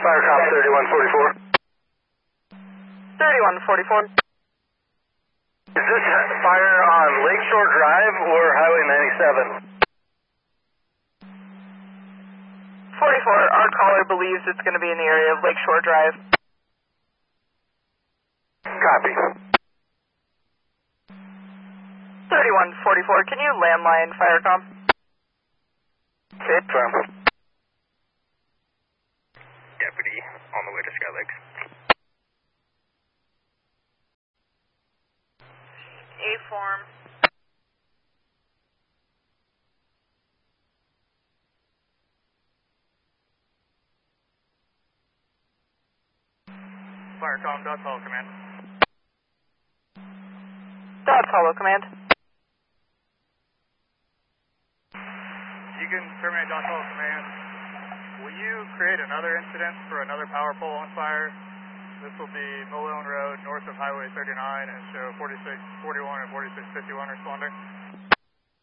Firecom 3144. 3144. Is this fire on Lakeshore Drive or Highway 97? 44, our caller believes it's going to be in the area of Lakeshore Drive. Copy. 3144, can you landline Firecom? Okay, firm. Deputy on the way to Sky Lakes. A-form. Firecom, Dodge Hollow Command. Dodge Hollow Command. You can terminate Dodge Hollow Command. Will you create another incident for another power pole on fire? This will be Malone Road, north of Highway 39, and show 4641 and 4651 responding.